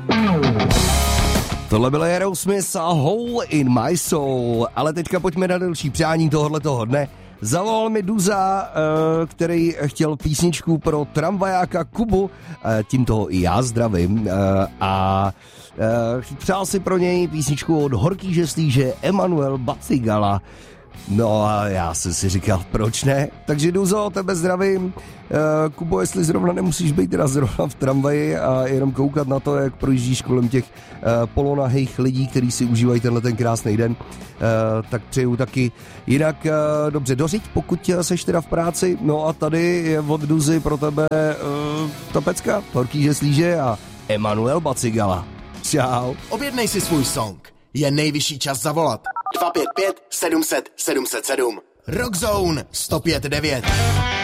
Tohle byl Aerosmith a Hole in My Soul, ale teďka pojďme na další přání tohoto dne. Zavolal mi Duza, který chtěl písničku pro tramvajáka Kubu, tímto i já zdravím, a přál si pro něj písničku od Horký žeslíže Emanuel Bacigala. No a já jsem si říkal, proč ne? Takže Duzo, tebe zdravím. Kubo, jestli zrovna nemusíš být teda zrovna v tramvaji a jenom koukat na to, jak projíždíš kolem těch polonahých lidí, kteří si užívají tenhle ten krásný den, tak přeju taky. Jinak dobře dořiď, pokud seš teda v práci. No a tady je od Duzy pro tebe ta pecka, Horký žeslíže a Emanuel Bacigala. Čau. Objednej si svůj song. Je nejvyšší čas zavolat. 255 700 707. Rockzone 105.9.